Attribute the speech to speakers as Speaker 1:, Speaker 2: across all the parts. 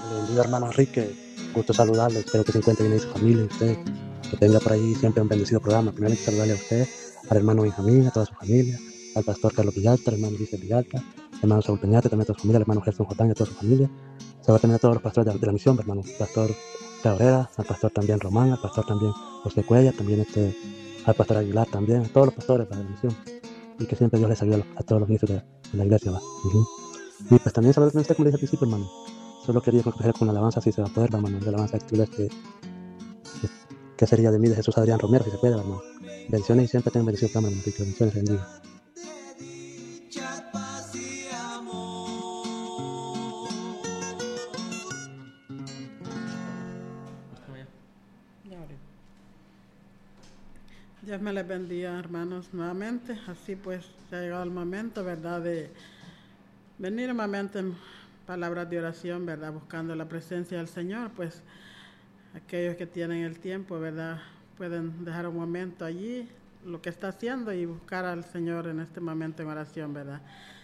Speaker 1: Le bendiga, hermano Enrique. Gusto saludarle. Espero que se encuentre bien ahí su familia y usted. Que tenga por ahí siempre un bendecido programa. Primeramente saludarle a usted, al hermano Benjamín, a toda su familia, al pastor Carlos Villalta, al hermano Ulises Villalta, al hermano Saúl Peñate, también a toda su familia, al hermano Gerson Jotán y a toda su familia. Se va también a todos los pastores de la misión, hermano. Pastor Cabrera, al pastor también Román, al pastor también José Cuella, también al pastor Aguilar también, a todos los pastores de la misión. Y que siempre Dios les ayude a todos los ministros de la iglesia, ¿va? Y pues también saber usted, como le dije al principio, hermano. Solo quería concluir con una alabanza, si se va a poder, hermano. La alabanza que sería de mí, de Jesús Adrián Romero, si se puede, hermano. Bendiciones y siempre tengan bendición, hermano. Bendiciones, bendiga.
Speaker 2: Dios me les bendiga, hermanos, nuevamente. Así pues, ya ha llegado el momento, ¿verdad?, de venir nuevamente en palabras de oración, ¿verdad?, buscando la presencia del Señor. Pues aquellos que tienen el tiempo, ¿verdad?, pueden dejar un momento allí lo que está haciendo y buscar al Señor en este momento en oración, ¿verdad?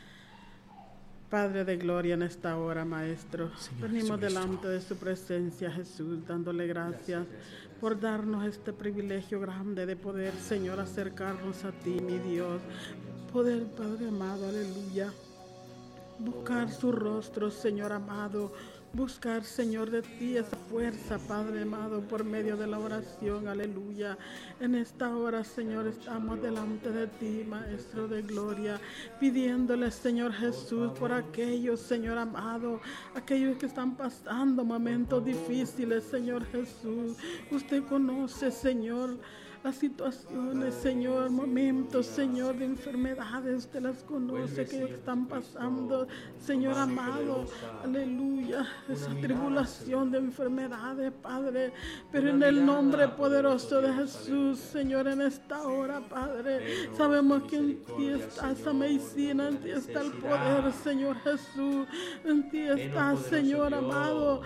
Speaker 2: Padre de gloria, en esta hora, Maestro, Señor, venimos delante de su presencia, Jesús, dándole gracias por darnos este privilegio grande de poder, Señor, acercarnos a ti, mi Dios. Poder, Padre amado, aleluya, buscar su rostro, Señor amado. Buscar, Señor, de ti esa fuerza, Padre amado, por medio de la oración, aleluya. En esta hora, Señor, estamos delante de ti, Maestro de gloria, pidiéndole, Señor Jesús, por aquellos, Señor amado, aquellos que están pasando momentos difíciles, Señor Jesús. Usted conoce, Señor, las situaciones, Señor, momentos, Señor, de enfermedades, usted las conoce, que están pasando, Señor amado, aleluya, esa tribulación de enfermedades, Padre, pero en el nombre poderoso de Jesús, Señor, en esta hora, Padre, sabemos que en ti está esa medicina, en ti está el poder, Señor Jesús, en ti está, Señor amado,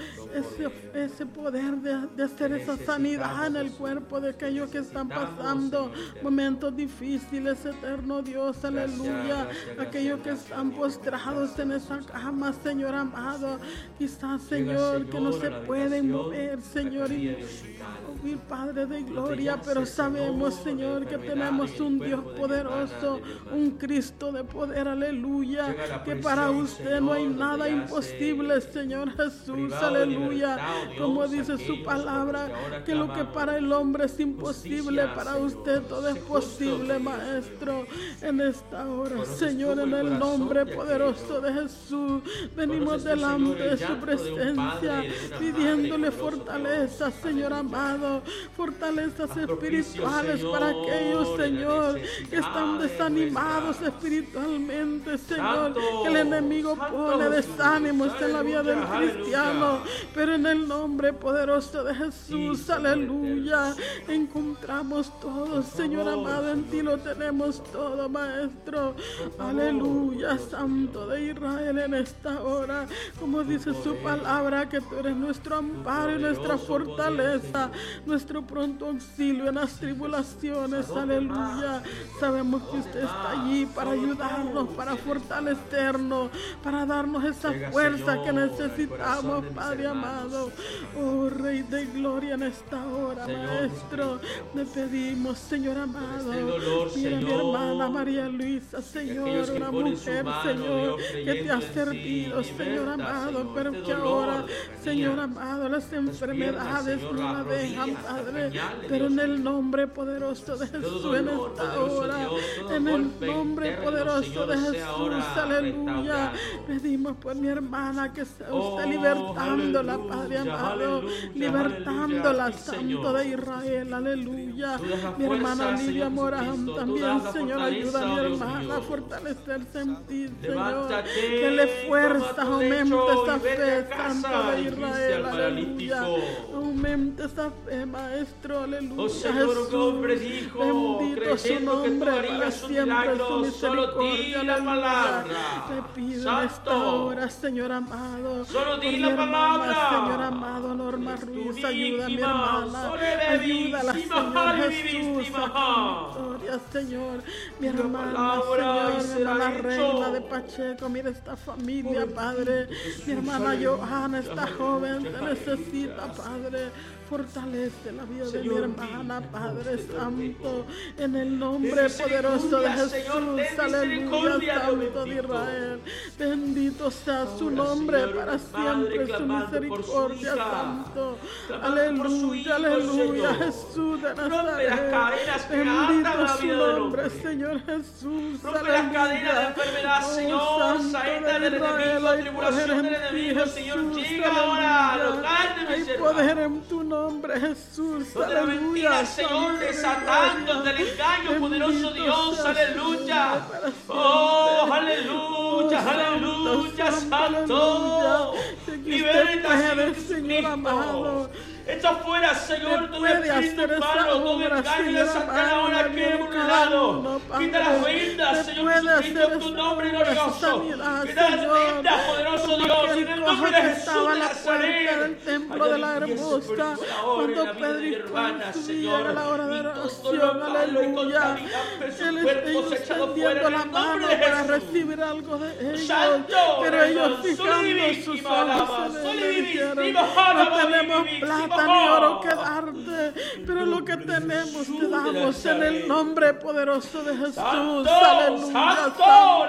Speaker 2: ese poder de hacer esa sanidad en el cuerpo de aquellos que están pasando momentos difíciles, eterno Dios, aleluya. Aquellos que están postrados en esa cama, Señor amado, quizás, Señor, que no se pueden mover, Señor, y Padre de gloria, pero sabemos, Señor, que tenemos un Dios poderoso, un Cristo de poder, aleluya, que para usted no hay nada imposible, Señor Jesús, aleluya, como dice su palabra, que lo que para el hombre es imposible, para usted todo es posible, Maestro. En esta hora, Señor, en el nombre poderoso de Jesús, venimos delante de su presencia, pidiéndole fortaleza, Señor amado, fortalezas espirituales para aquellos, Señor, que están desanimados espiritualmente, Señor, que el enemigo pone desánimos en la vida del cristiano, pero en el nombre poderoso de Jesús, aleluya, encontramos todo, Señor amado, en ti lo tenemos todo, Maestro, aleluya, Santo de Israel, en esta hora, como dice su palabra, que tú eres nuestro amparo y nuestra fortaleza, nuestro pronto auxilio en las tribulaciones, aleluya. Sabemos que usted está allí para ayudarnos, para fortalecernos, para darnos esa fuerza que necesitamos, Padre amado. Oh, Rey de gloria, en esta hora, Maestro, le pedimos, Señor amado, mira mi hermana María Luisa, Señor, una mujer, Señor, que te ha servido, Señor amado, pero que ahora, Señor amado, las enfermedades no la dejan, Padre, pero en el nombre poderoso de Jesús, en esta hora, en el nombre poderoso de Jesús, aleluya, pedimos por mi hermana que sea usted libertándola, Padre amado, libertándola, Santo de Israel, aleluya. Mi hermana Olivia Morán también, Señor, ayuda a mi hermana a fortalecerse en ti, Señor, que le fuerza, aumente esa fe, Santo de Israel, aleluya, aumente esa fe, Maestro, aleluya, Jesús, bendito su nombre para siempre, su misericordia, aleluya. Le pido en esta hora, Señor amado,
Speaker 3: Solo
Speaker 2: por
Speaker 3: di
Speaker 2: mi
Speaker 3: la
Speaker 2: hermana,
Speaker 3: palabra.
Speaker 2: Señor amado, Norma Ruiz, ayuda a mi hermana, ayúdala, Señor Jesús, a tu victoria, Señor, mi hermana, Señor, mi hermana Reina de Pacheco, mira esta familia, Padre, mi hermana Johanna, esta joven, te necesita, Padre. Fortalece la vida de mi hermana, Padre Santo, en el nombre poderoso de Jesús, aleluya, Santo de Israel. Bendito sea su nombre para siempre, su misericordia, Santo. Aleluya, aleluya, Jesús de Nazaret. Bendito su nombre, Señor Jesús,
Speaker 3: Rompe las cadenas de enfermedad, Señor. Saeta del enemigo, tribulación del enemigo, Señor. Llega ahora a los hogares de mis
Speaker 2: hay poder
Speaker 3: hermanos.
Speaker 2: en tu nombre, Jesús,
Speaker 3: Donde la mentira, Señor, desatando del engaño, poderoso Dios, aleluya. Oh, aleluya, aleluya, santo. Libera, Señor amado. Echa fuera, Señor, todo espíritu malo, todo engaño de Satanás ahora quede por un lado. Quita las vendas, Señor Jesucristo, en tu nombre glorioso. Quita las vendas, poderoso Dios, en el nombre de Jesús de Nazaret.
Speaker 2: Del templo de la hermosa, cuando Pedro y Juan subían a la hora de oración, aleluya. Ellos extendiendo la mano para recibir algo de ellos, pero ellos fijando sus ojos en él, dijeron: no tenemos plata ni oro que darte, pero lo que tenemos te damos en el nombre poderoso de Jesús, aleluya, santo.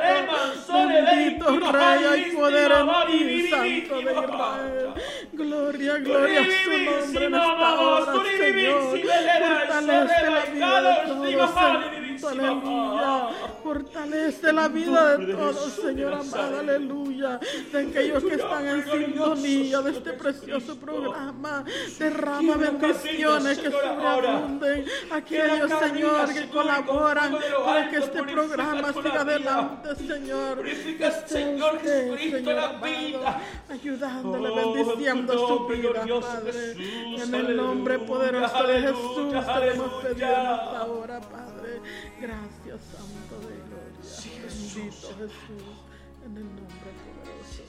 Speaker 2: Bendito Rey, hay poder en ti, Santo de Israel. Gloria, gloria a su nombre en esta hora, Señor. Fortalece la vida de todos, Santo, aleluya. Fortalece la vida de todos, Señor amado, aleluya. De aquellos que están en sintonía de este precioso programa, derrama bendiciones que sobreabunden. Aquellos, Señor, que colaboran para que este programa siga adelante, Señor.
Speaker 3: Señor Jesucristo, la vida,
Speaker 2: ayudándole, bendiciendo su vida, Padre. En el nombre poderoso de Jesús te hemos pedido en esta hora, Padre. Gracias, Santo de Gloria. Bendito Jesús, en el nombre poderoso.